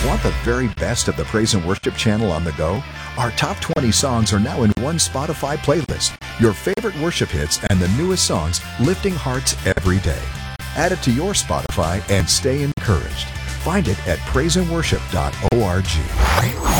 Want the very best of the Praise and Worship channel on the go? Our top 20 songs are now in one Spotify playlist. Your favorite worship hits and the newest songs lifting hearts every day. Add it to your Spotify and stay encouraged. Find it at praiseandworship.org.